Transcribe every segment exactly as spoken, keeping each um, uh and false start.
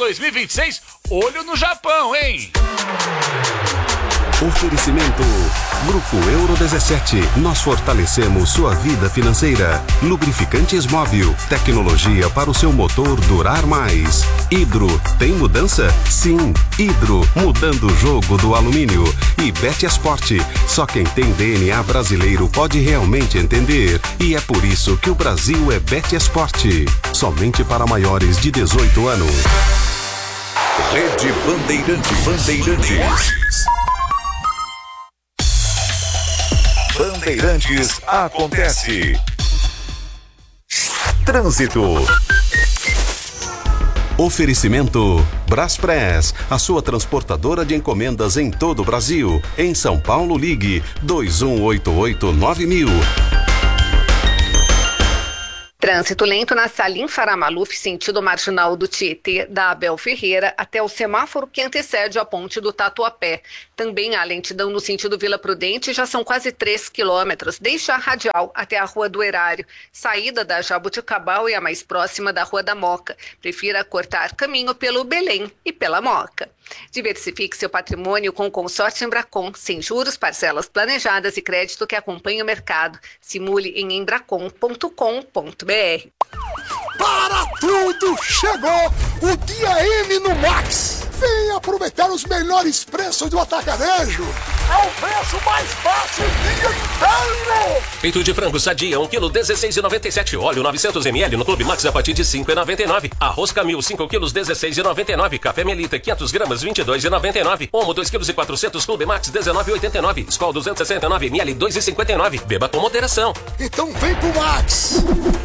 dois mil e vinte e seis, olho no Japão, hein? Oferecimento Grupo Euro dezessete. Nós fortalecemos sua vida financeira. Lubrificantes Móvel. Tecnologia para o seu motor durar mais. Hidro. Tem mudança? Sim. Hidro. Mudando o jogo do alumínio. E Betesport. Só quem tem D N A brasileiro pode realmente entender. E é por isso que o Brasil é Betesport. Somente para maiores de dezoito anos. Rede Bandeirantes. Bandeirantes. Bandeirantes acontece. Trânsito. Oferecimento Braspress, a sua transportadora de encomendas em todo o Brasil. Em São Paulo, ligue dois um oito oito nove mil. Trânsito lento na Salim Faramaluf, sentido marginal do Tietê, da Abel Ferreira, até o semáforo que antecede a ponte do Tatuapé. Também há lentidão no sentido Vila Prudente, já são quase três quilômetros, desde a Radial até a Rua do Erário, saída da Jabuticabal e a mais próxima da Rua da Moca. Prefira cortar caminho pelo Belém e pela Moca. Diversifique seu patrimônio com o consórcio Embracon, sem juros, parcelas planejadas e crédito que acompanha o mercado. Simule em embracon ponto com ponto br. Para tudo! Chegou o Dia M no Max! Vem aproveitar os melhores preços do atacarejo! É o preço mais baixo o dia inteiro! Peito de frango sadia, um quilo, dezesseis reais e noventa e sete centavos. Óleo novecentos mililitros no Clube Max a partir de cinco reais e noventa e nove centavos. Arroz Camil, cinco quilos, dezesseis reais e noventa e nove centavos. Café Melita, quinhentas gramas, vinte e dois reais e noventa e nove centavos. Omo, dois quilos e quatrocentos, Clube Max, dezenove reais e oitenta e nove centavos. Skol, duzentos e sessenta e nove mililitros, dois reais e cinquenta e nove centavos. Beba com moderação. Então vem pro Max!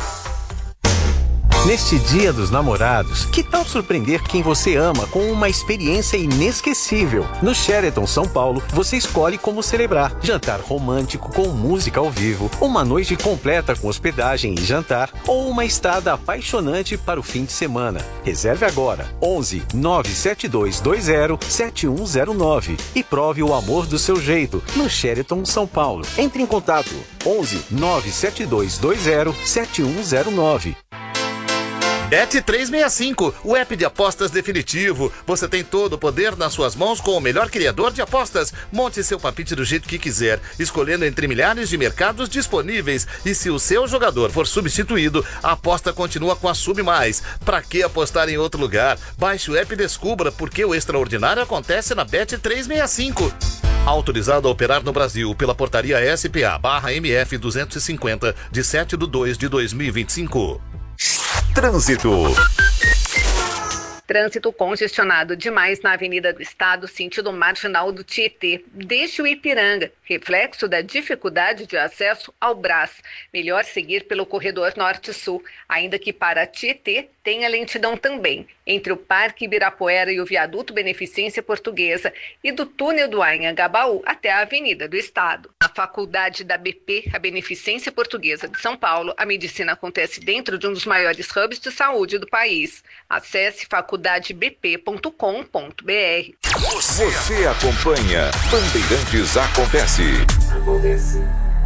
Neste Dia dos Namorados, que tal surpreender quem você ama com uma experiência inesquecível? No Sheraton São Paulo, você escolhe como celebrar. Jantar romântico com música ao vivo, uma noite completa com hospedagem e jantar, ou uma estada apaixonante para o fim de semana. Reserve agora, onze nove sete dois dois zero sete um zero nove e prove o amor do seu jeito no Sheraton São Paulo. Entre em contato, onze nove sete dois dois zero sete um zero nove. Bet trezentos e sessenta e cinco, o app de apostas definitivo. Você tem todo o poder nas suas mãos com o melhor criador de apostas. Monte seu palpite do jeito que quiser, escolhendo entre milhares de mercados disponíveis. E se o seu jogador for substituído, a aposta continua com a Sub Mais. Pra que apostar em outro lugar? Baixe o app e descubra porque o extraordinário acontece na Bet trezentos e sessenta e cinco. Autorizado a operar no Brasil pela portaria S P A barra M F duzentos e cinquenta, de sete de dois de dois mil e vinte e cinco. Trânsito. Trânsito congestionado demais na Avenida do Estado, sentido marginal do Tietê, desde o Ipiranga, reflexo da dificuldade de acesso ao Brás. Melhor seguir pelo corredor norte-sul, ainda que para Tietê tenha lentidão também, entre o Parque Ibirapuera e o Viaduto Beneficência Portuguesa e do túnel do Anhangabaú até a Avenida do Estado. Na Faculdade da B P, a Beneficência Portuguesa de São Paulo, a medicina acontece dentro de um dos maiores hubs de saúde do país. Acesse faculdade b p ponto com ponto br. Você, Você acompanha Bandeirantes Acontece. Acontece.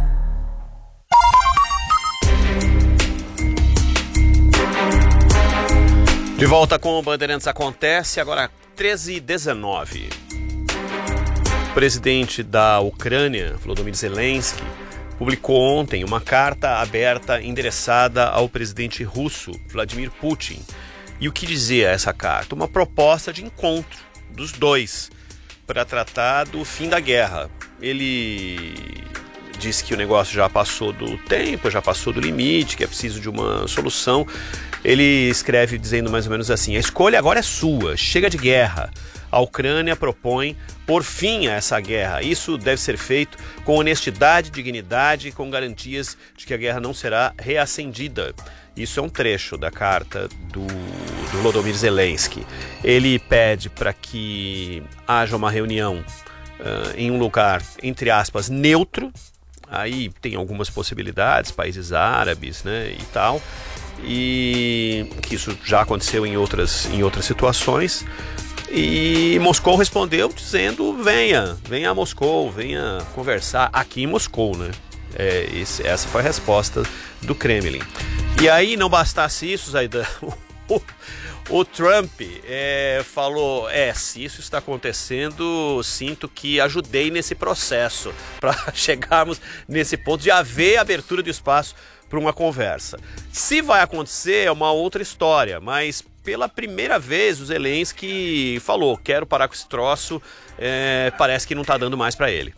De volta com o Bandeirantes Acontece, agora treze e dezenove. O presidente da Ucrânia, Volodymyr Zelensky, publicou ontem uma carta aberta endereçada ao presidente russo, Vladimir Putin. E o que dizia essa carta? Uma proposta de encontro dos dois para tratar do fim da guerra. Ele disse que o negócio já passou do tempo, já passou do limite, que é preciso de uma solução. Ele escreve dizendo mais ou menos assim: a escolha agora é sua, chega de guerra. A Ucrânia propõe pôr fim a essa guerra. Isso deve ser feito com honestidade, dignidade e com garantias de que a guerra não será reacendida. Isso é um trecho da carta do, do Volodymyr Zelensky. Ele pede para que haja uma reunião uh, em um lugar, entre aspas, neutro. Aí tem algumas possibilidades, países árabes, né, e tal. E que isso já aconteceu em outras, em outras situações. E Moscou respondeu dizendo: venha, venha a Moscou, venha conversar aqui em Moscou, né? É, esse, essa foi a resposta do Kremlin. E aí, não bastasse isso, Zaidan, o, O Trump é, falou, é, se isso está acontecendo, sinto que ajudei nesse processo para chegarmos nesse ponto de haver abertura de espaço para uma conversa. Se vai acontecer é uma outra história, mas pela primeira vez o Zelensky falou, quero parar com esse troço, é, parece que não está dando mais para ele.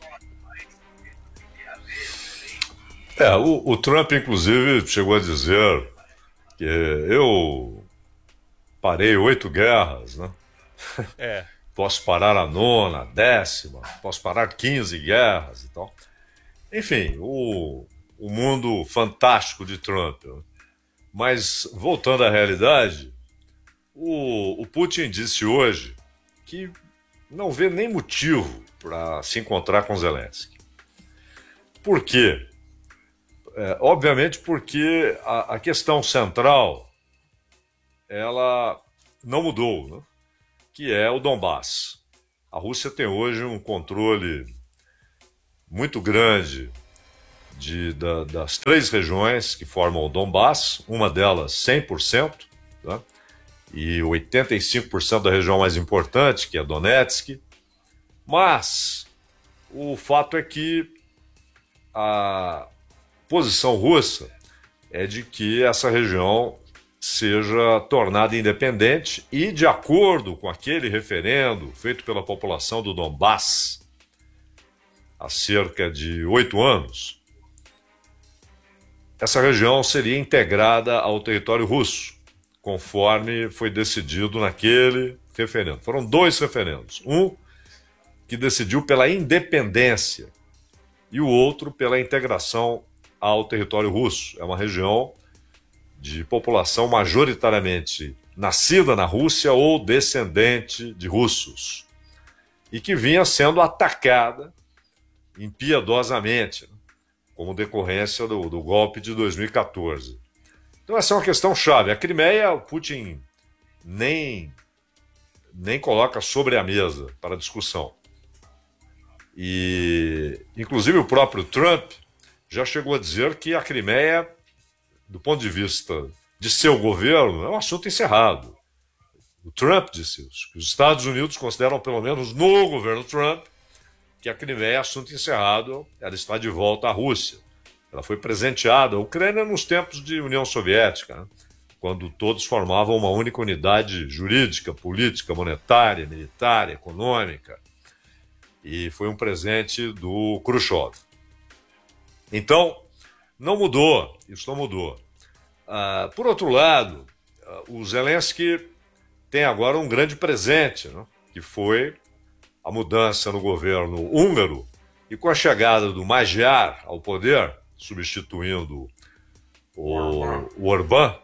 É, o, o Trump inclusive chegou a dizer que eu parei oito guerras, né? É. Posso parar a nona, a décima, posso parar quinze guerras e tal. Enfim, o, o mundo fantástico de Trump. Né? Mas, voltando à realidade, o, o Putin disse hoje que não vê nem motivo para se encontrar com Zelensky. Por quê? É, obviamente porque a, a questão central ela não mudou, né? Que é o Donbass. A Rússia tem hoje um controle muito grande de, da, das três regiões que formam o Donbass, uma delas cem por cento, tá? E oitenta e cinco por cento da região mais importante, que é Donetsk. Mas o fato é que a posição russa é de que essa região seja tornada independente e, de acordo com aquele referendo feito pela população do Donbass há cerca de oito anos, essa região seria integrada ao território russo, conforme foi decidido naquele referendo. Foram dois referendos, um que decidiu pela independência e o outro pela integração ao território russo. É uma região de população majoritariamente nascida na Rússia ou descendente de russos, e que vinha sendo atacada impiedosamente, né, como decorrência do, do golpe de dois mil e quatorze. Então essa é uma questão chave. A Crimeia, o Putin nem, nem coloca sobre a mesa para discussão. E, inclusive, o próprio Trump já chegou a dizer que a Crimeia, do ponto de vista de seu governo, é um assunto encerrado. O Trump disse isso, que os Estados Unidos consideram, pelo menos no governo Trump, que a Crimeia é assunto encerrado, ela está de volta à Rússia. Ela foi presenteada à Ucrânia nos tempos de União Soviética, né? Quando todos formavam uma única unidade jurídica, política, monetária, militar, econômica. E foi um presente do Khrushchev. Então, não mudou, isso não mudou. Ah, por outro lado, o Zelensky tem agora um grande presente, né, que foi a mudança no governo húngaro, e com a chegada do Magyar ao poder, substituindo o, o Orbán,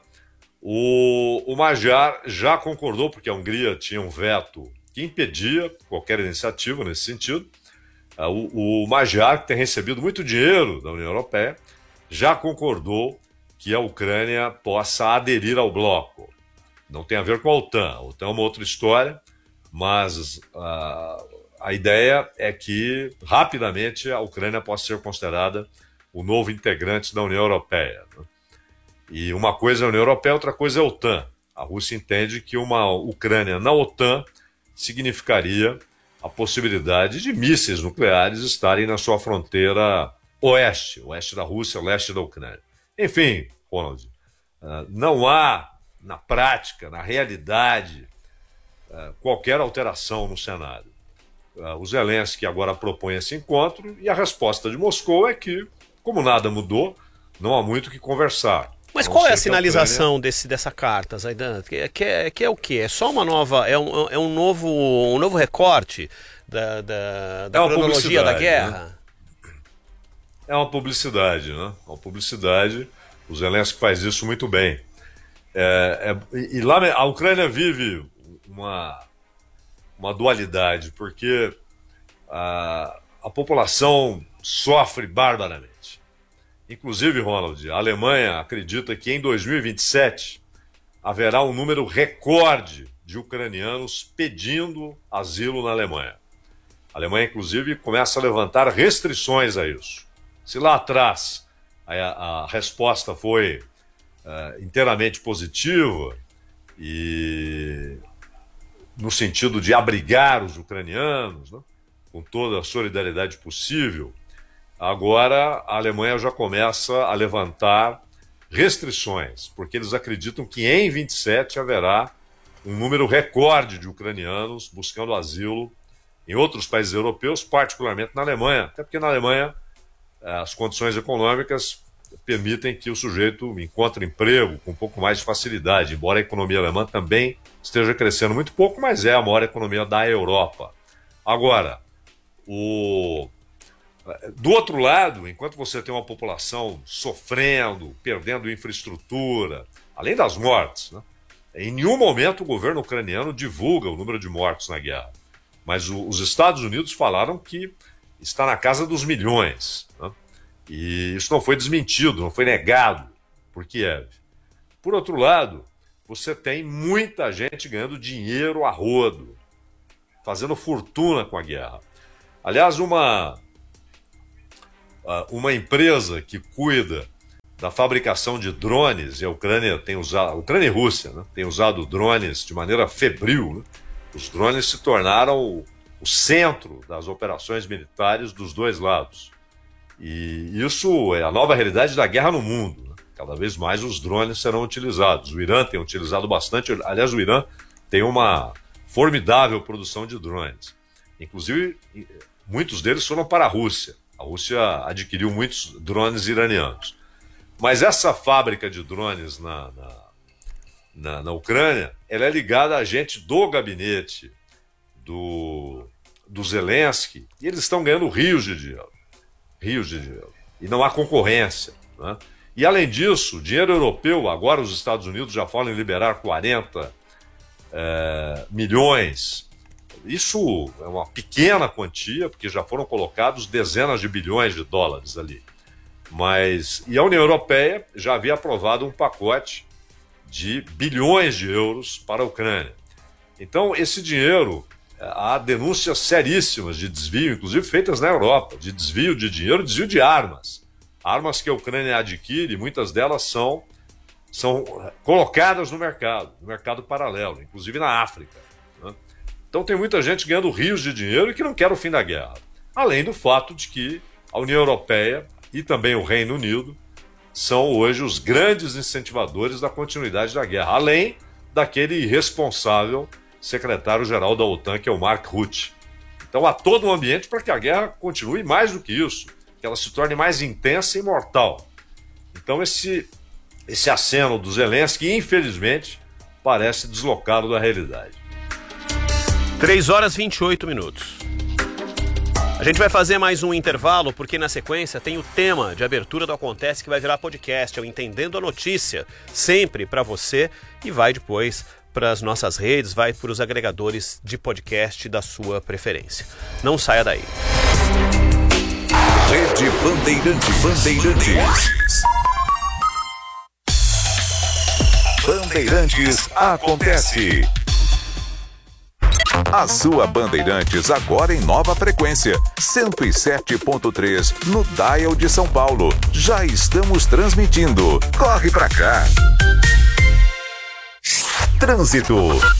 o, o Magyar já concordou, porque a Hungria tinha um veto que impedia qualquer iniciativa nesse sentido. O, o Magyar, que tem recebido muito dinheiro da União Europeia, já concordou que a Ucrânia possa aderir ao bloco. Não tem a ver com a OTAN. A OTAN é uma outra história, mas a, a ideia é que rapidamente a Ucrânia possa ser considerada o novo integrante da União Europeia. E uma coisa é a União Europeia, outra coisa é a OTAN. A Rússia entende que uma Ucrânia na OTAN significaria a possibilidade de mísseis nucleares estarem na sua fronteira oeste, oeste da Rússia, leste da Ucrânia. Enfim, Ronald, não há, na prática, na realidade, qualquer alteração no cenário. O Zelensky agora propõe esse encontro e a resposta de Moscou é que, como nada mudou, não há muito o que conversar. Mas qual é a sinalização desse, dessa carta, Zaidan? Que, que, é, que é o quê? É só uma nova, é um, é um, novo, um novo recorte da, da, da é cronologia da guerra? Né? É uma publicidade, né? Uma publicidade. O Zelensky faz isso muito bem. É, é, e lá a Ucrânia vive uma, uma dualidade, porque a, a população sofre barbaramente. Inclusive, Ronald, a Alemanha acredita que em dois mil e vinte e sete haverá um número recorde de ucranianos pedindo asilo na Alemanha. A Alemanha, inclusive, começa a levantar restrições a isso. Se lá atrás a, a resposta foi uh, inteiramente positiva e no sentido de abrigar os ucranianos, né, com toda a solidariedade possível, agora a Alemanha já começa a levantar restrições, porque eles acreditam que em vinte e sete haverá um número recorde de ucranianos buscando asilo em outros países europeus, particularmente na Alemanha, até porque na Alemanha as condições econômicas permitem que o sujeito encontre emprego com um pouco mais de facilidade, embora a economia alemã também esteja crescendo muito pouco, mas é a maior economia da Europa. Agora, o... do outro lado, enquanto você tem uma população sofrendo, perdendo infraestrutura, além das mortes, né? Em nenhum momento o governo ucraniano divulga o número de mortos na guerra, mas o, os Estados Unidos falaram que está na casa dos milhões, né? E isso não foi desmentido, não foi negado por Kiev. Por outro lado, você tem muita gente ganhando dinheiro a rodo, fazendo fortuna com a guerra. Aliás, uma, uma empresa que cuida da fabricação de drones, e a Ucrânia tem usado, a Ucrânia e a Rússia, né, tem usado drones de maneira febril, né? Os drones se tornaram o, o centro das operações militares dos dois lados. E isso é a nova realidade da guerra no mundo, né? Cada vez mais os drones serão utilizados. O Irã tem utilizado bastante, aliás, o Irã tem uma formidável produção de drones. Inclusive, muitos deles foram para a Rússia. A Rússia adquiriu muitos drones iranianos. Mas essa fábrica de drones na, na, na, na Ucrânia, ela é ligada a gente do gabinete do, do Zelensky, e eles estão ganhando rios de dinheiro. Rios de dinheiro. E não há concorrência, né? E além disso, dinheiro europeu, agora os Estados Unidos já falam em liberar quarenta é, milhões. Isso é uma pequena quantia, porque já foram colocados dezenas de bilhões de dólares ali. Mas, e a União Europeia já havia aprovado um pacote de bilhões de euros para a Ucrânia. Então, esse dinheiro, há denúncias seríssimas de desvio, inclusive feitas na Europa, de desvio de dinheiro, desvio de armas. Armas que a Ucrânia adquire, muitas delas são, são colocadas no mercado, no mercado paralelo, inclusive na África, né? Então tem muita gente ganhando rios de dinheiro e que não quer o fim da guerra. Além do fato de que a União Europeia e também o Reino Unido são hoje os grandes incentivadores da continuidade da guerra, além daquele irresponsável secretário-geral da OTAN, que é o Mark Rutte. Então há todo um ambiente para que a guerra continue, mais do que isso, que ela se torne mais intensa e mortal. Então esse, esse aceno do Zelensky, infelizmente, parece deslocado da realidade. três horas e vinte e oito minutos. A gente vai fazer mais um intervalo, porque na sequência tem o tema de abertura do Acontece, que vai virar podcast, é o Entendendo a Notícia, sempre para você, e vai depois para as nossas redes, vai para os agregadores de podcast da sua preferência. Não saia daí. Rede Bandeirante, Bandeirantes. Bandeirantes Acontece. A sua Bandeirantes agora em nova frequência, cento e sete ponto três no Dial de São Paulo. Já estamos transmitindo. Corre pra cá. Trânsito.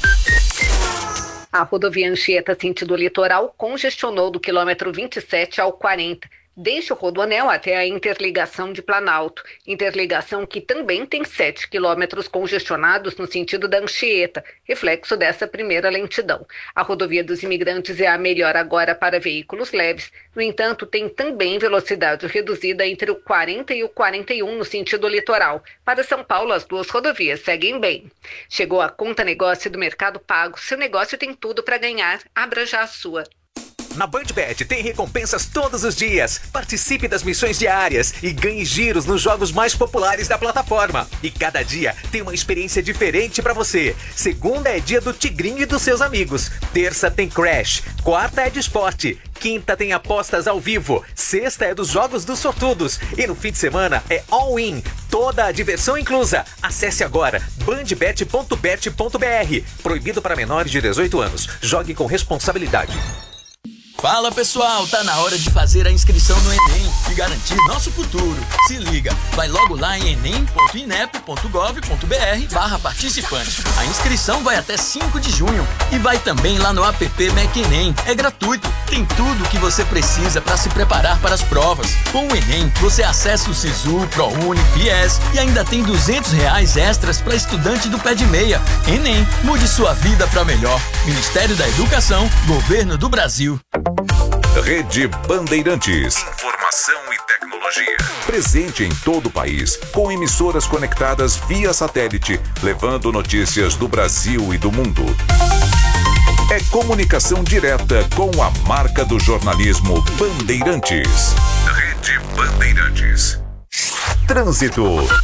A rodovia Anchieta, sentido litoral, congestionou do quilômetro vinte e sete ao quarenta. Desde o Rodoanel até a interligação de Planalto. Interligação que também tem sete quilômetros congestionados no sentido da Anchieta, reflexo dessa primeira lentidão. A rodovia dos Imigrantes é a melhor agora para veículos leves. No entanto, tem também velocidade reduzida entre o quarenta e o quarenta e um no sentido litoral. Para São Paulo, as duas rodovias seguem bem. Chegou a Conta Negócio do Mercado Pago. Seu negócio tem tudo para ganhar. Abra já a sua. Na BandBet tem recompensas todos os dias. Participe das missões diárias e ganhe giros nos jogos mais populares da plataforma. E cada dia tem uma experiência diferente pra você. Segunda é dia do Tigrinho e dos seus amigos. Terça tem Crash. Quarta é de esporte. Quinta tem apostas ao vivo. Sexta é dos jogos dos sortudos. E no fim de semana é all-in. Toda a diversão inclusa. Acesse agora bandbet ponto bet ponto br. Proibido para menores de dezoito anos. Jogue com responsabilidade. Fala pessoal, tá na hora de fazer a inscrição no Enem e garantir nosso futuro. Se liga, vai logo lá em enem ponto inep ponto gov ponto br barra participante. A inscrição vai até cinco de junho e vai também lá no app MecEnem. É gratuito, tem tudo o que você precisa para se preparar para as provas. Com o Enem, você acessa o Sisu, ProUni, Fies e ainda tem duzentos reais extras para estudante do pé de meia. Enem, mude sua vida para melhor. Ministério da Educação, Governo do Brasil. Rede Bandeirantes. Informação e tecnologia. Presente em todo o país, com emissoras conectadas via satélite, levando notícias do Brasil e do mundo. É comunicação direta com a marca do jornalismo Bandeirantes. Rede Bandeirantes. Trânsito.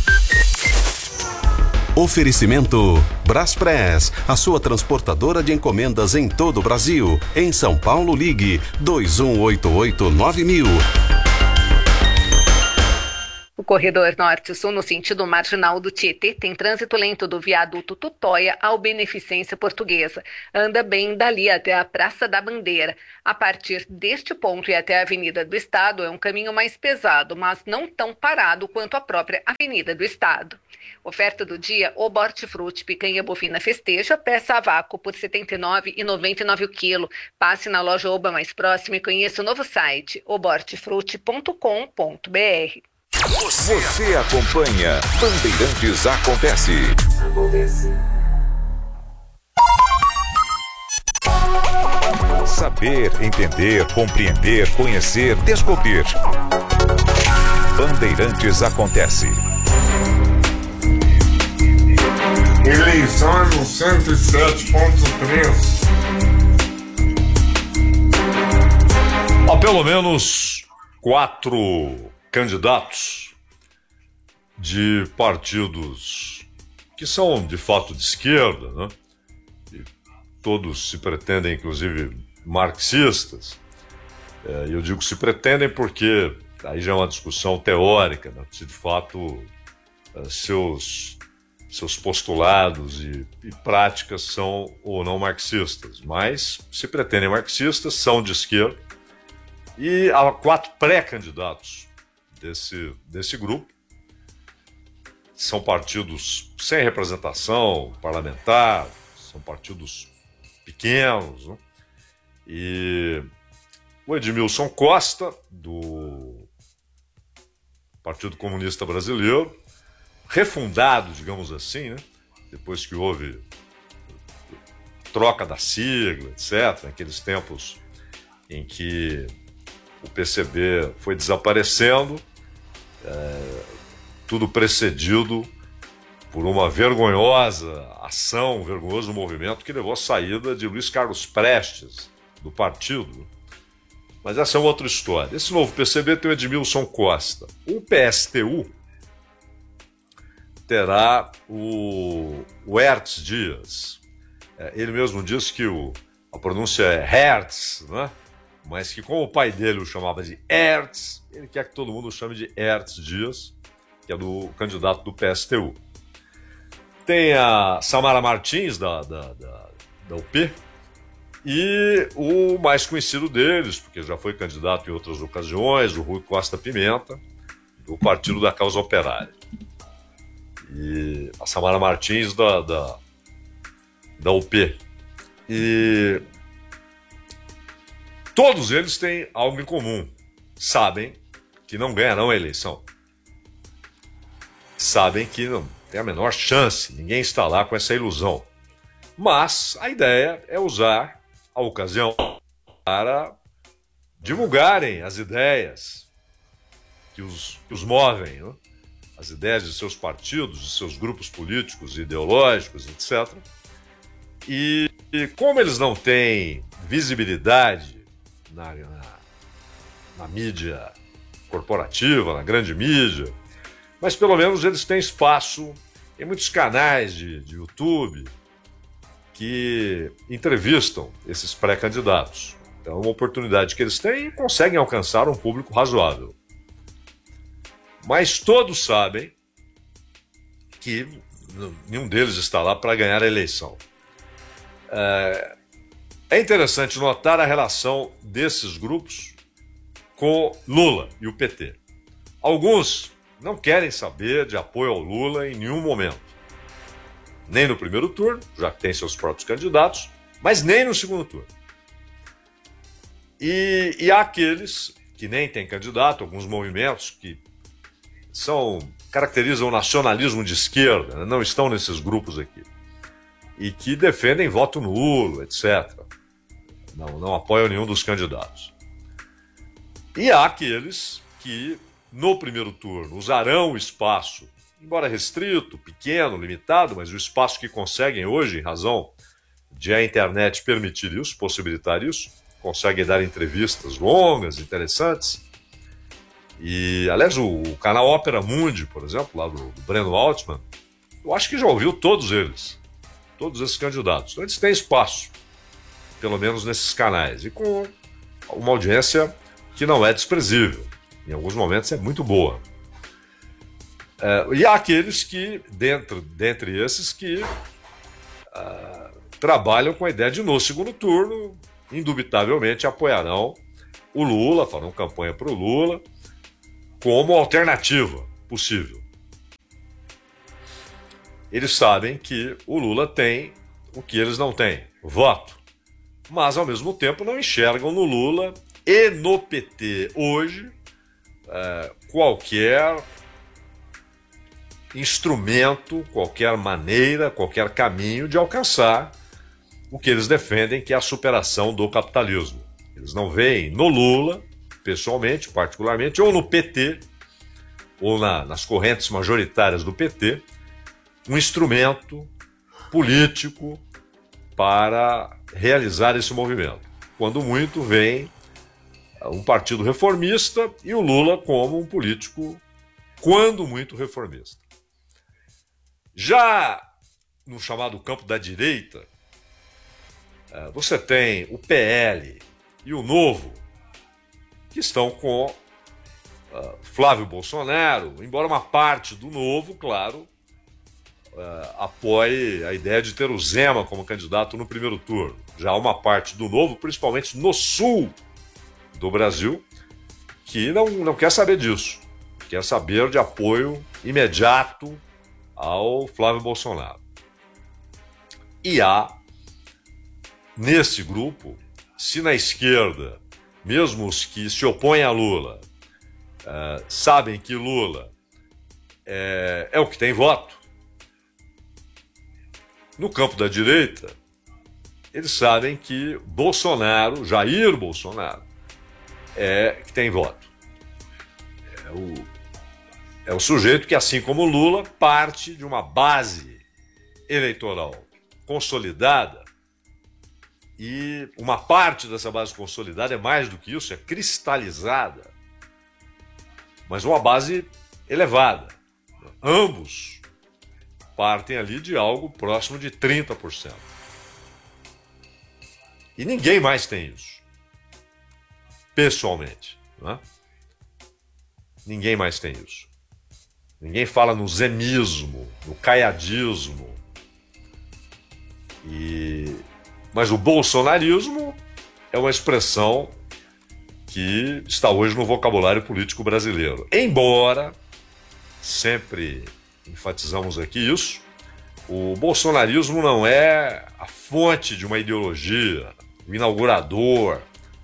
Oferecimento Braspress, a sua transportadora de encomendas em todo o Brasil. Em São Paulo, ligue dois um oito oito nove mil. O corredor norte-sul no sentido marginal do Tietê tem trânsito lento do viaduto Tutóia ao Beneficência Portuguesa. Anda bem dali até a Praça da Bandeira. A partir deste ponto e até a Avenida do Estado é um caminho mais pesado, mas não tão parado quanto a própria Avenida do Estado. Oferta do dia, o Hortifruti picanha bovina festeja, peça a vácuo por setenta e nove reais e noventa e nove centavos o quilo. Passe na loja Oba mais próxima e conheça o novo site, oba hortifruti ponto com ponto br. Você, Você acompanha Bandeirantes Acontece. Acontece. Saber, entender, compreender, conhecer, descobrir. Bandeirantes Acontece. Eleição no cento e sete ponto três. Há pelo menos quatro candidatos de partidos que são de fato de esquerda, né? E todos se pretendem, inclusive, marxistas. É, eu digo se pretendem porque aí já é uma discussão teórica, né? Se de fato é, seus seus postulados e, e práticas são ou não marxistas, mas se pretendem marxistas, são de esquerda, e há quatro pré-candidatos desse, desse grupo. São partidos sem representação parlamentar, são partidos pequenos, né? E o Edmilson Costa, do Partido Comunista Brasileiro, refundado, digamos assim, né? Depois que houve troca da sigla, etcétera, naqueles tempos em que o P C B foi desaparecendo, é, tudo precedido por uma vergonhosa ação, um vergonhoso movimento que levou à saída de Luiz Carlos Prestes do partido. Mas essa é uma outra história. Esse novo P C B tem o Edmilson Costa. O P S T U terá o, o Hertz Dias. É, ele mesmo disse que o, a pronúncia é Hertz, né? Mas que como o pai dele o chamava de Hertz, ele quer que todo mundo o chame de Hertz Dias, que é do candidato do P S T U. Tem a Samara Martins, da, da, da, da U P, e o mais conhecido deles, porque já foi candidato em outras ocasiões, o Rui Costa Pimenta, do Partido da Causa Operária. E a Samara Martins da, da, da U P. E todos eles têm algo em comum. Sabem que não ganharão a eleição. Sabem que não tem a menor chance. Ninguém está lá com essa ilusão. Mas a ideia é usar a ocasião para divulgarem as ideias que os, que os movem, né? As ideias de seus partidos, de seus grupos políticos, ideológicos, etcétera. E, e como eles não têm visibilidade na, na, na mídia corporativa, na grande mídia, mas pelo menos eles têm espaço em muitos canais de, de YouTube que entrevistam esses pré-candidatos. Então é uma oportunidade que eles têm e conseguem alcançar um público razoável. Mas todos sabem que nenhum deles está lá para ganhar a eleição. É, É interessante notar a relação desses grupos com Lula e o P T. Alguns não querem saber de apoio ao Lula em nenhum momento. Nem no primeiro turno, já que tem seus próprios candidatos, mas nem no segundo turno. E, e há aqueles que nem têm candidato, alguns movimentos que são, caracterizam o nacionalismo de esquerda, né? Não estão nesses grupos aqui, e que defendem voto nulo, etcétera. Não, não apoiam nenhum dos candidatos. E há aqueles que, no primeiro turno, usarão o espaço, embora restrito, pequeno, limitado, mas o espaço que conseguem hoje, em razão de a internet permitir isso, possibilitar isso, conseguem dar entrevistas longas, interessantes. E, aliás, o, o canal Ópera Mundi, por exemplo, lá do, do Breno Altman, eu acho que já ouviu todos eles, todos esses candidatos. Então, eles têm espaço, pelo menos nesses canais, e com uma audiência que não é desprezível. Em alguns momentos é muito boa. É, e há aqueles que, dentro, dentre esses, que uh, trabalham com a ideia de, no segundo turno, indubitavelmente apoiarão o Lula, farão campanha para o Lula, como alternativa possível. Eles sabem que o Lula tem o que eles não têm, voto. Mas, ao mesmo tempo, não enxergam no Lula e no P T hoje é, qualquer instrumento, qualquer maneira, qualquer caminho de alcançar o que eles defendem, que é a superação do capitalismo. Eles não veem no Lula, pessoalmente, particularmente, ou no P T, ou na, nas correntes majoritárias do P T, um instrumento político para realizar esse movimento. Quando muito, vem um partido reformista e o Lula como um político, quando muito, reformista. Já no chamado campo da direita, você tem o P L e o Novo, que estão com uh, Flávio Bolsonaro, embora uma parte do Novo, claro, uh, apoie a ideia de ter o Zema como candidato no primeiro turno. Já há uma parte do Novo, principalmente no sul do Brasil, que não, não quer saber disso. Quer saber de apoio imediato ao Flávio Bolsonaro. E há, nesse grupo, se na esquerda, mesmo os que se opõem a Lula, uh, sabem que Lula é, é o que tem voto, no campo da direita, eles sabem que Bolsonaro, Jair Bolsonaro, é que tem voto. É o, é o sujeito que, assim como Lula, parte de uma base eleitoral consolidada, e uma parte dessa base consolidada é mais do que isso, é cristalizada, mas uma base elevada. Ambos partem ali de algo próximo de trinta por cento. E ninguém mais tem isso, pessoalmente, não é? Ninguém mais tem isso. Ninguém fala no zemismo, no caiadismo. E... Mas o bolsonarismo é uma expressão que está hoje no vocabulário político brasileiro. Embora, sempre enfatizamos aqui isso, o bolsonarismo não é a fonte de uma ideologia, o inaugurador,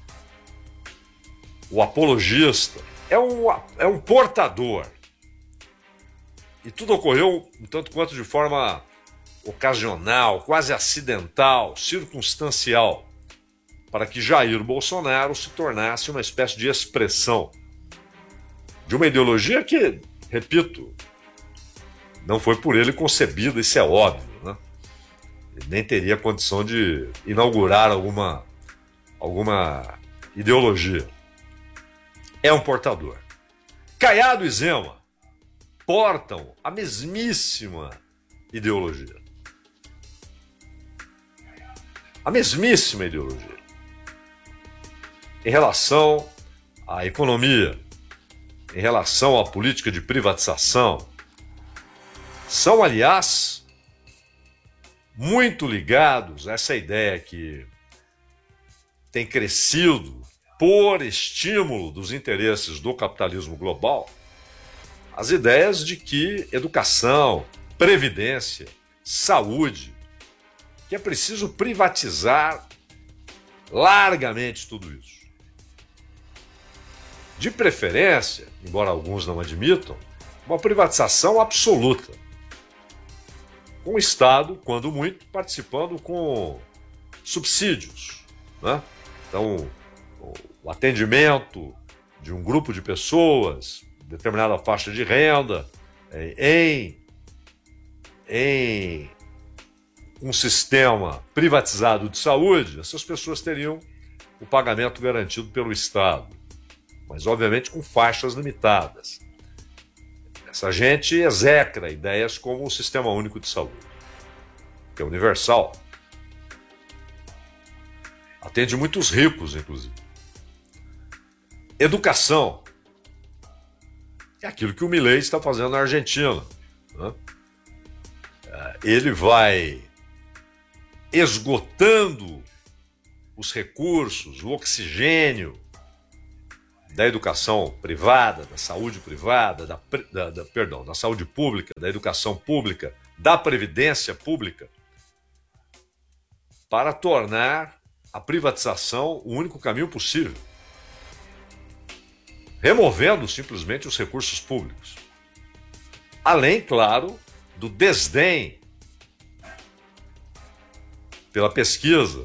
o apologista. É um, é um portador. E tudo ocorreu, um tanto quanto de forma ocasional, quase acidental, circunstancial, para que Jair Bolsonaro se tornasse uma espécie de expressão de uma ideologia que, repito, não foi por ele concebida, isso é óbvio, né? Ele nem teria condição de inaugurar alguma, alguma ideologia. É um portador. Caiado e Zema portam a mesmíssima ideologia. A mesmíssima ideologia. Em relação à economia, em relação à política de privatização, são, aliás, muito ligados a essa ideia que tem crescido por estímulo dos interesses do capitalismo global, as ideias de que educação, previdência, saúde, que é preciso privatizar largamente tudo isso. De preferência, embora alguns não admitam, uma privatização absoluta, com o Estado, quando muito, participando com subsídios, né? Então, o atendimento de um grupo de pessoas, determinada faixa de renda, em, em um sistema privatizado de saúde, essas pessoas teriam o pagamento garantido pelo Estado, mas obviamente com faixas limitadas. Essa gente execra ideias como o Sistema Único de Saúde, que é universal. Atende muitos ricos, inclusive. Educação é aquilo que o Milei está fazendo na Argentina, né? Ele vai esgotando os recursos, o oxigênio da educação privada, da saúde privada, da, da, da, perdão, da saúde pública, da educação pública, da previdência pública, para tornar a privatização o único caminho possível, removendo simplesmente os recursos públicos. Além, claro, do desdém pela pesquisa,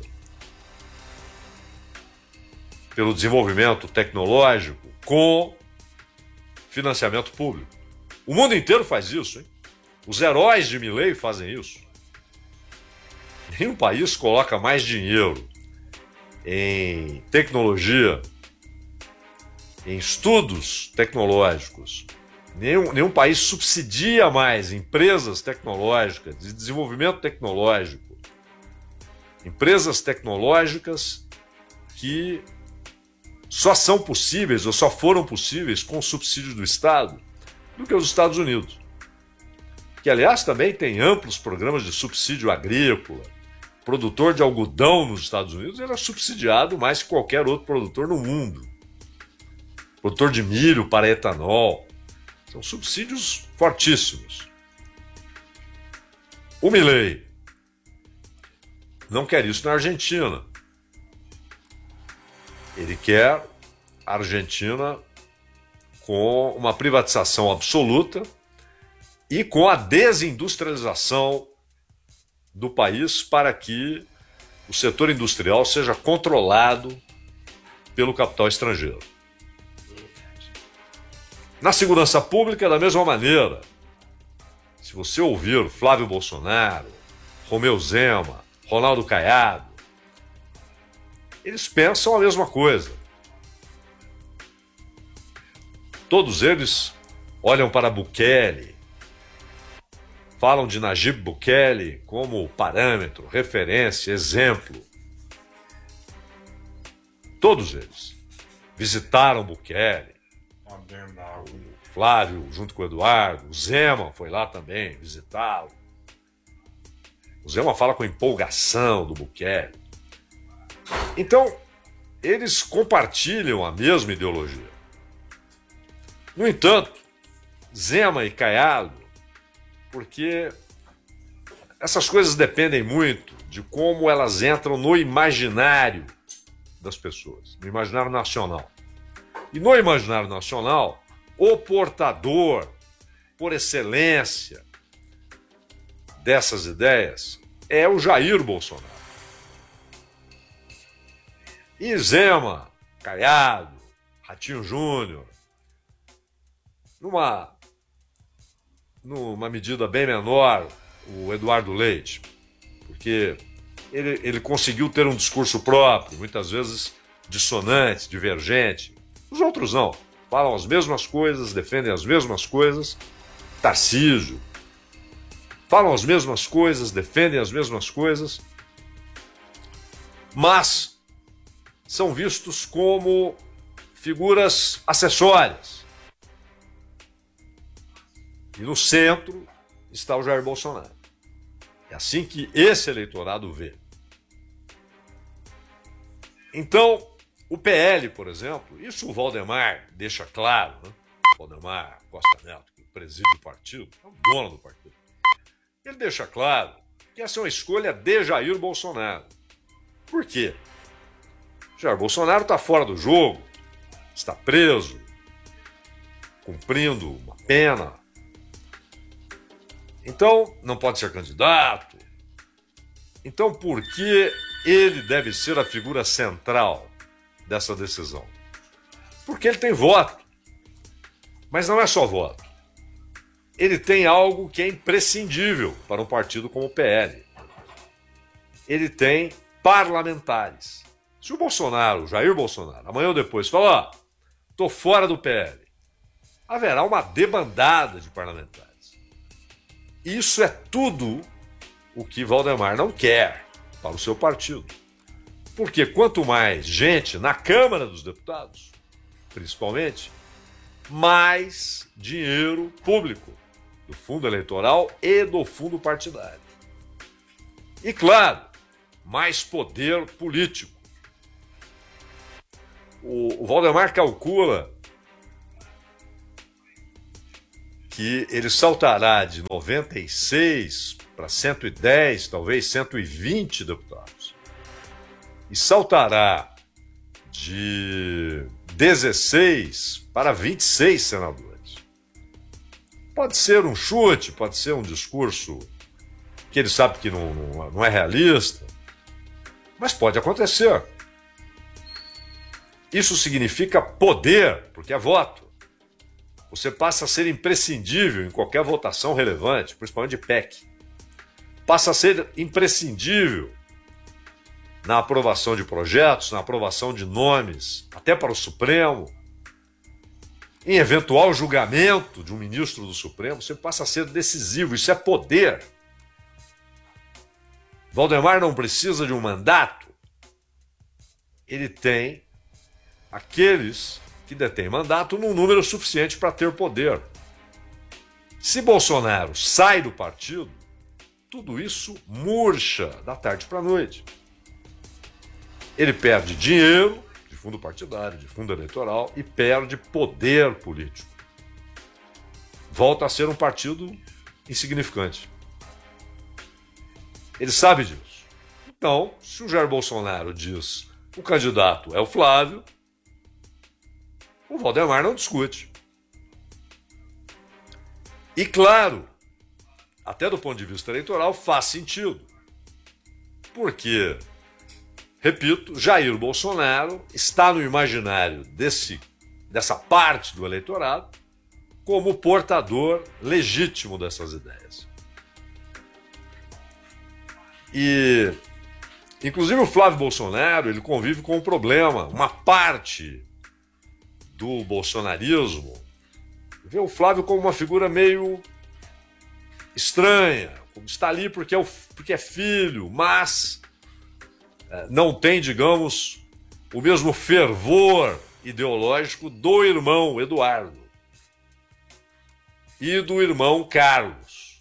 pelo desenvolvimento tecnológico com financiamento público. O mundo inteiro faz isso, hein? Os heróis de Milei fazem isso. Nenhum país coloca mais dinheiro em tecnologia, em estudos tecnológicos. Nenhum, nenhum país subsidia mais empresas tecnológicas, de desenvolvimento tecnológico. Empresas tecnológicas que só são possíveis ou só foram possíveis com subsídio do Estado do que os Estados Unidos, que aliás também tem amplos programas de subsídio agrícola. O produtor de algodão nos Estados Unidos era subsidiado mais que qualquer outro produtor no mundo. Produtor de milho para etanol. São subsídios fortíssimos. O Milei não quer isso na Argentina. Ele quer a Argentina com uma privatização absoluta e com a desindustrialização do país para que o setor industrial seja controlado pelo capital estrangeiro. Na segurança pública, da mesma maneira. Se você ouvir Flávio Bolsonaro, Romeu Zema, Ronaldo Caiado, eles pensam a mesma coisa. Todos eles olham para Bukele, falam de Nayib Bukele como parâmetro, referência, exemplo. Todos eles visitaram Bukele. O Flávio, junto com o Eduardo, o Zema foi lá também visitá-lo. O Zema fala com empolgação do Bukele. Então, eles compartilham a mesma ideologia. No entanto, Zema e Caiado, porque essas coisas dependem muito de como elas entram no imaginário das pessoas, no imaginário nacional. E no imaginário nacional, o portador, por excelência, dessas ideias é o Jair Bolsonaro. E Zema, Caiado, Ratinho Júnior, numa, numa medida bem menor, o Eduardo Leite, porque ele, ele conseguiu ter um discurso próprio, muitas vezes dissonante, divergente. Os outros não. Falam as mesmas coisas, defendem as mesmas coisas. Tarcísio. Falam as mesmas coisas, defendem as mesmas coisas. Mas são vistos como figuras acessórias. E no centro está o Jair Bolsonaro. É assim que esse eleitorado vê. Então, o P L, por exemplo, isso o Valdemar deixa claro, né? Valdemar Costa Neto, que preside o partido, é o dono do partido. Ele deixa claro que essa é uma escolha de Jair Bolsonaro. Por quê? Jair Bolsonaro está fora do jogo, está preso, cumprindo uma pena. Então, não pode ser candidato. Então, por que ele deve ser a figura central dessa decisão? Porque ele tem voto. Mas não é só voto. Ele tem algo que é imprescindível para um partido como o P L. Ele tem parlamentares. Se o Bolsonaro, o Jair Bolsonaro, amanhã ou depois falar, ó, tô fora do P L, haverá uma debandada de parlamentares. Isso é tudo o que Valdemar não quer para o seu partido. Porque quanto mais gente na Câmara dos Deputados, principalmente, mais dinheiro público do fundo eleitoral e do fundo partidário. E, claro, mais poder político. O, o Valdemar calcula que ele saltará de noventa e seis para cento e dez, talvez cento e vinte deputados. E saltará de dezesseis para vinte e seis senadores. Pode ser um chute, pode ser um discurso que ele sabe que não, não, não é realista, mas pode acontecer. Isso significa poder, porque é voto. Você passa a ser imprescindível em qualquer votação relevante, principalmente de P E C. Passa a ser imprescindível na aprovação de projetos, na aprovação de nomes, até para o Supremo. Em eventual julgamento de um ministro do Supremo, você passa a ser decisivo. Isso é poder. Valdemar não precisa de um mandato. Ele tem aqueles que detêm mandato num número suficiente para ter poder. Se Bolsonaro sai do partido, tudo isso murcha da tarde para a noite. Ele perde dinheiro de fundo partidário, de fundo eleitoral e perde poder político. Volta a ser um partido insignificante. Ele sabe disso. Então, se o Jair Bolsonaro diz o candidato é o Flávio, o Valdemar não discute. E claro, até do ponto de vista eleitoral, faz sentido. Porque, repito, Jair Bolsonaro está no imaginário desse, dessa parte do eleitorado como portador legítimo dessas ideias. E, inclusive, o Flávio Bolsonaro ele convive com um problema. Uma parte do bolsonarismo vê o Flávio como uma figura meio estranha, como está ali porque é, o, porque é filho, mas é, não tem, digamos, o mesmo fervor ideológico do irmão Eduardo e do irmão Carlos.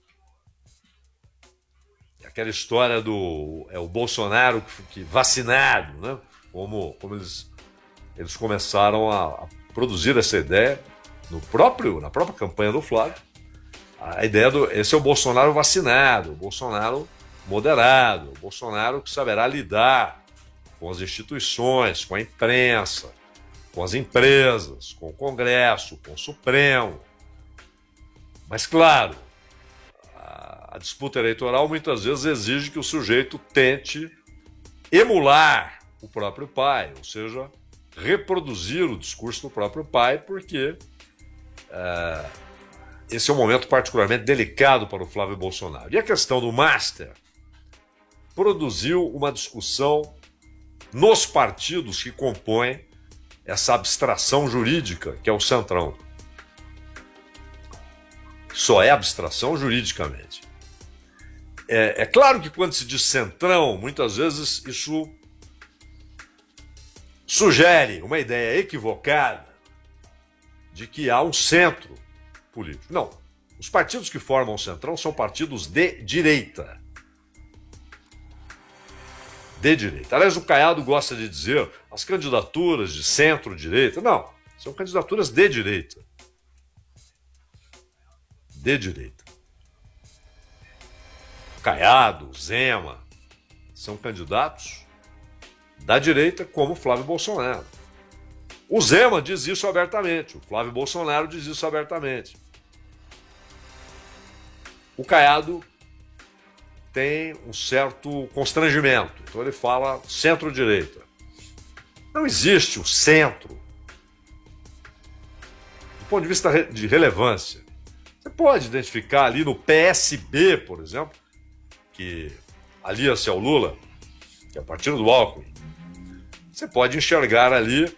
Aquela história do é o Bolsonaro que, que vacinado, né? Como, como eles, eles começaram a, a produzir essa ideia no próprio, na própria campanha do Flávio. A ideia do esse é o Bolsonaro vacinado, o Bolsonaro moderado, o Bolsonaro que saberá lidar com as instituições, com a imprensa, com as empresas, com o Congresso, com o Supremo. Mas, claro, a, a disputa eleitoral muitas vezes exige que o sujeito tente emular o próprio pai, ou seja, reproduzir o discurso do próprio pai, porque é, esse é um momento particularmente delicado para o Flávio Bolsonaro. E a questão do Master produziu uma discussão nos partidos que compõem essa abstração jurídica, que é o Centrão. Só é abstração juridicamente. É, é claro que quando se diz Centrão, muitas vezes isso sugere uma ideia equivocada de que há um centro político. Não. Os partidos que formam o Centrão são partidos de direita. de direita. Aliás, o Caiado gosta de dizer as candidaturas de centro-direita. Não, são candidaturas de direita. De direita. Caiado, Zema, são candidatos da direita como Flávio Bolsonaro. O Zema diz isso abertamente, o Flávio Bolsonaro diz isso abertamente. O Caiado tem um certo constrangimento, então ele fala centro-direita. Não existe o centro. Do ponto de vista de relevância, você pode identificar ali no P S B, por exemplo, que alia-se ao Lula, que é o partido do Alckmin, você pode enxergar ali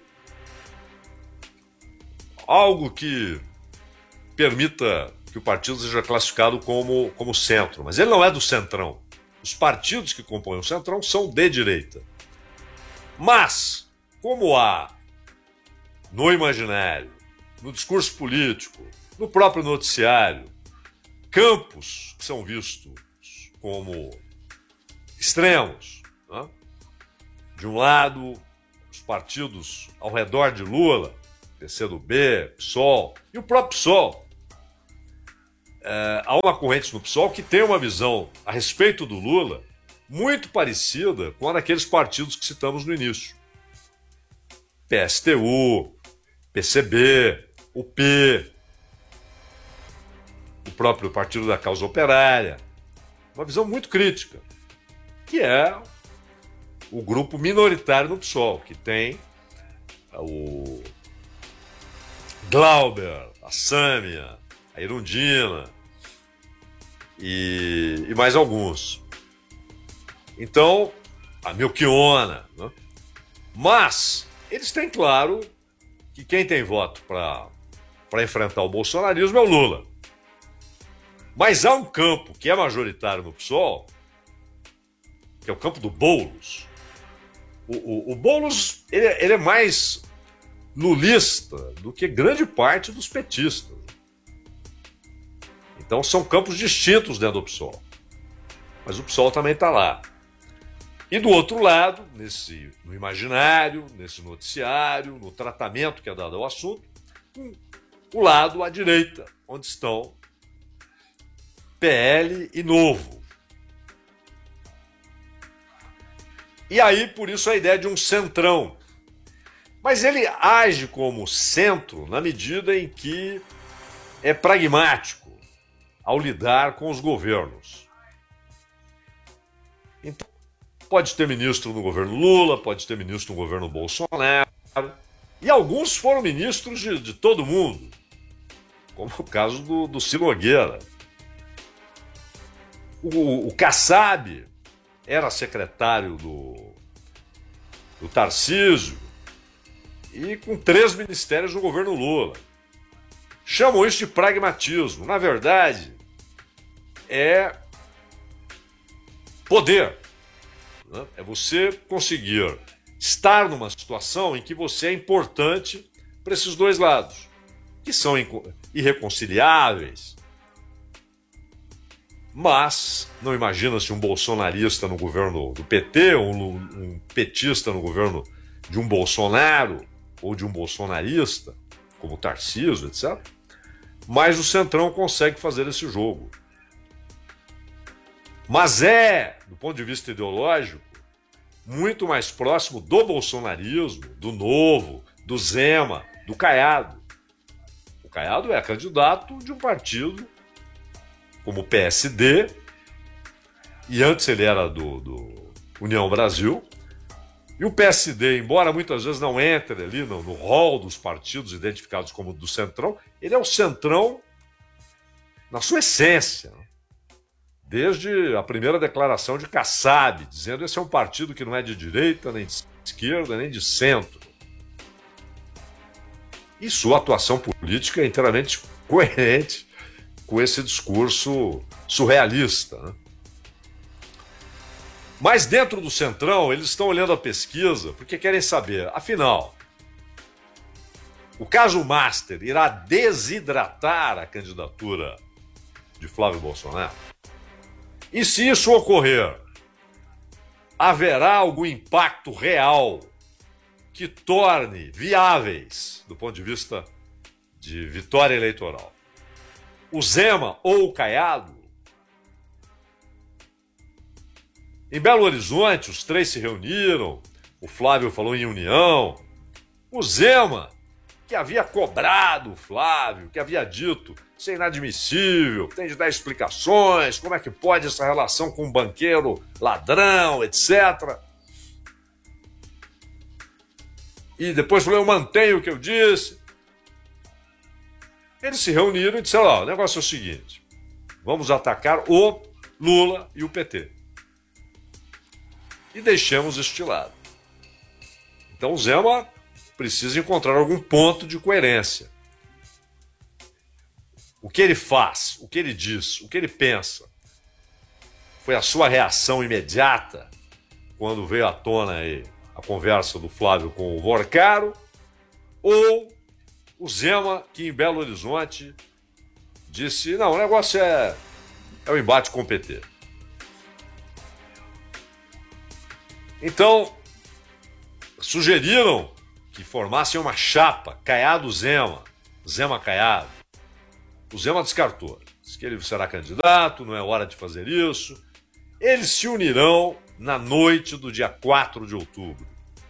algo que permita que o partido seja classificado como, como centro, mas ele não é do centrão. Os partidos que compõem o centrão são de direita. Mas, como há no imaginário, no discurso político, no próprio noticiário, campos que são vistos como extremos, né? De um lado, os partidos ao redor de Lula, P C do B, PSOL e o próprio PSOL. É, há uma corrente no PSOL que tem uma visão a respeito do Lula muito parecida com a daqueles partidos que citamos no início. P S T U, P C B, o P, o próprio Partido da Causa Operária. Uma visão muito crítica, que é o grupo minoritário no PSOL, que tem o Glauber, a Sâmia, a Irundina e, e mais alguns. Então, a Melchiona, né? Mas eles têm claro que quem tem voto para enfrentar o bolsonarismo é o Lula. Mas há um campo que é majoritário no PSOL, que é o campo do Boulos. O, o, o Boulos ele, ele é mais lulista do que grande parte dos petistas. Então são campos distintos dentro do PSOL. Mas o PSOL também está lá. E do outro lado, nesse, no imaginário, nesse noticiário, no tratamento que é dado ao assunto, o lado à direita, onde estão P L e Novo. E aí, por isso, a ideia de um centrão. Mas ele age como centro na medida em que é pragmático ao lidar com os governos. Então, pode ter ministro no governo Lula, pode ter ministro no governo Bolsonaro, e alguns foram ministros de, de todo mundo, como o caso do, do Ciro Nogueira. O, o Kassab era secretário do, do Tarcísio e com três ministérios no governo Lula. Chamam isso de pragmatismo. Na verdade, é poder. Né? É você conseguir estar numa situação em que você é importante para esses dois lados, que são irreconciliáveis. Mas não imagina-se um bolsonarista no governo do P T, ou um, um petista no governo de um Bolsonaro, ou de um bolsonarista, como Tarcísio, etcétera. Mas o Centrão consegue fazer esse jogo. Mas é, do ponto de vista ideológico, muito mais próximo do bolsonarismo, do Novo, do Zema, do Caiado. O Caiado é candidato de um partido como o P S D, e antes ele era do, do União Brasil, e o P S D, embora muitas vezes não entre ali no, no rol dos partidos identificados como do Centrão, ele é o Centrão na sua essência, desde a primeira declaração de Kassab, dizendo que esse é um partido que não é de direita, nem de esquerda, nem de centro. E sua atuação política é inteiramente coerente com esse discurso surrealista. Né? Mas dentro do Centrão, eles estão olhando a pesquisa porque querem saber, afinal, o caso Master irá desidratar a candidatura de Flávio Bolsonaro? E se isso ocorrer, haverá algum impacto real que torne viáveis, do ponto de vista de vitória eleitoral, o Zema ou o Caiado? Em Belo Horizonte, os três se reuniram, o Flávio falou em união, o Zema, que havia cobrado o Flávio, que havia dito isso é inadmissível, tem de dar explicações, como é que pode essa relação com um banqueiro ladrão, etcétera. E depois falou, eu mantenho o que eu disse. Eles se reuniram e disseram, ó, o negócio é o seguinte, vamos atacar o Lula e o P T. E deixemos isso de lado. Então o Zema precisa encontrar algum ponto de coerência. O que ele faz, o que ele diz, o que ele pensa, foi a sua reação imediata quando veio à tona aí a conversa do Flávio com o Vorcaro, ou o Zema, que em Belo Horizonte disse, não, o negócio é, é o embate com o P T. Então, sugeriram que formassem uma chapa, Caiado-Zema, Zema-Caiado. O Zema descartou, disse que ele será candidato, não é hora de fazer isso. Eles se unirão na noite do dia quatro de outubro.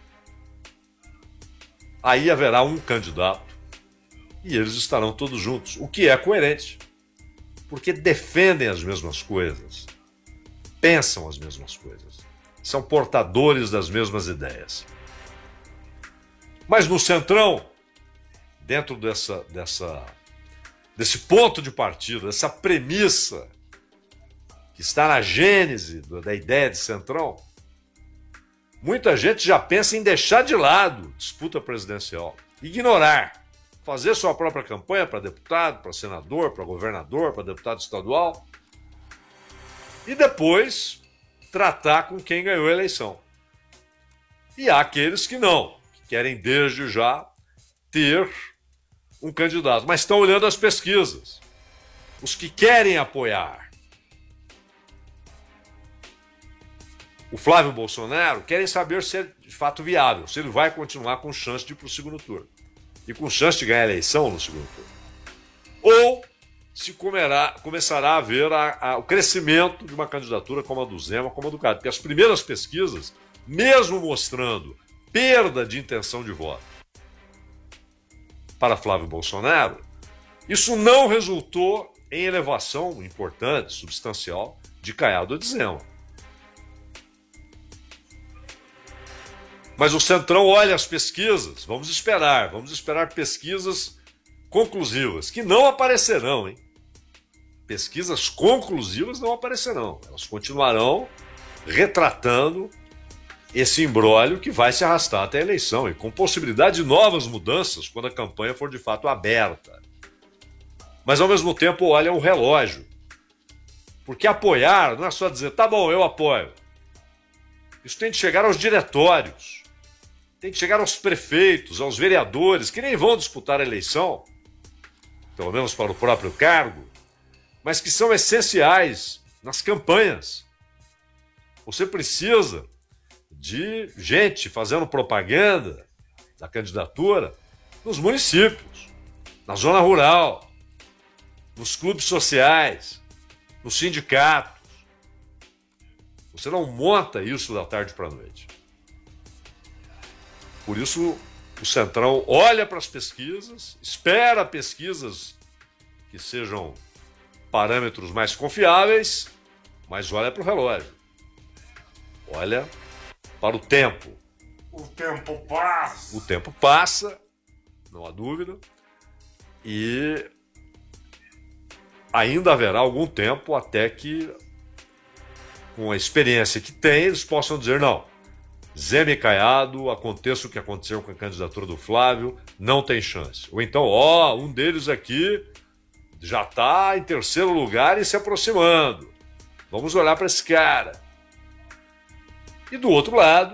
Aí haverá um candidato e eles estarão todos juntos, o que é coerente, porque defendem as mesmas coisas, pensam as mesmas coisas, são portadores das mesmas ideias. Mas no Centrão, dentro dessa, dessa, desse ponto de partida, dessa premissa que está na gênese da ideia de Centrão, muita gente já pensa em deixar de lado disputa presidencial, ignorar, fazer sua própria campanha para deputado, para senador, para governador, para deputado estadual e depois tratar com quem ganhou a eleição. E há aqueles que não, que querem desde já ter um candidato, mas estão olhando as pesquisas. Os que querem apoiar o Flávio Bolsonaro querem saber se é de fato viável, se ele vai continuar com chance de ir para o segundo turno e com chance de ganhar a eleição no segundo turno. Ou se comerá, começará a haver a, a, o crescimento de uma candidatura como a do Zema, como a do Caiado. Porque as primeiras pesquisas, mesmo mostrando perda de intenção de voto para Flávio Bolsonaro, isso não resultou em elevação importante, substancial, de Caiado ou de Zema. Mas o Centrão olha as pesquisas, vamos esperar, vamos esperar pesquisas conclusivas, que não aparecerão, hein? Pesquisas conclusivas não aparecerão, elas continuarão retratando esse imbróglio que vai se arrastar até a eleição e com possibilidade de novas mudanças quando a campanha for de fato aberta. Mas ao mesmo tempo olha o relógio, porque apoiar não é só dizer, tá bom, eu apoio. Isso tem de chegar aos diretórios, tem de chegar aos prefeitos, aos vereadores, que nem vão disputar a eleição, pelo menos para o próprio cargo, mas que são essenciais nas campanhas. Você precisa de gente fazendo propaganda da candidatura nos municípios, na zona rural, nos clubes sociais, nos sindicatos. Você não monta isso da tarde para a noite. Por isso, o Centrão olha para as pesquisas, espera pesquisas que sejam parâmetros mais confiáveis, mas olha para o relógio. Olha para o tempo. O tempo passa. O tempo passa, não há dúvida, e ainda haverá algum tempo até que, com a experiência que tem, eles possam dizer, não, Zema e Caiado, aconteça o que aconteceu com a candidatura do Flávio, não tem chance. Ou então, ó, um deles aqui já está em terceiro lugar e se aproximando. Vamos olhar para esse cara. E do outro lado,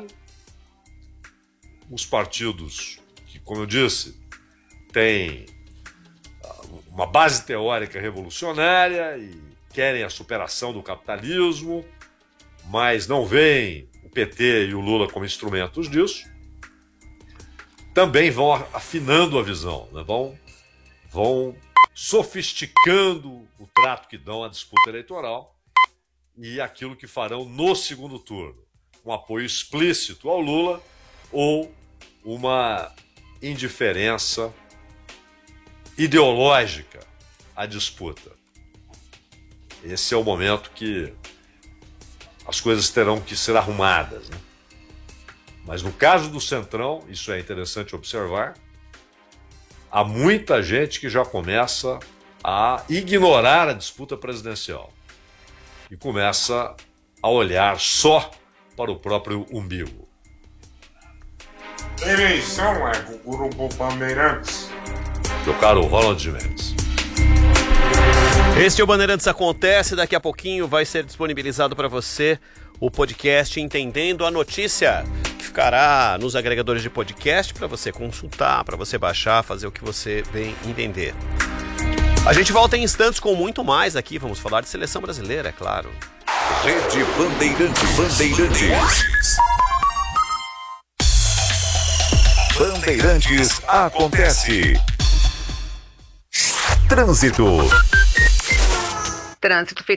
os partidos que, como eu disse, têm uma base teórica revolucionária e querem a superação do capitalismo, mas não veem o P T e o Lula como instrumentos disso, também vão afinando a visão, né? vão, vão sofisticando o trato que dão à disputa eleitoral e aquilo que farão no segundo turno. Um apoio explícito ao Lula ou uma indiferença ideológica à disputa. Esse é o momento que as coisas terão que ser arrumadas, né? Mas no caso do Centrão, isso é interessante observar, há muita gente que já começa a ignorar a disputa presidencial e começa a olhar só para o próprio umbigo. Eleição é o Grupo Bandeirantes. Meu caro Roland Mendes. Este é o Bandeirantes Acontece, daqui a pouquinho vai ser disponibilizado para você o podcast Entendendo a Notícia, que ficará nos agregadores de podcast para você consultar, para você baixar, fazer o que você bem entender. A gente volta em instantes com muito mais aqui, vamos falar de seleção brasileira, é claro. Rede Bandeirantes. Bandeirantes. Bandeirantes Acontece. Trânsito. Trânsito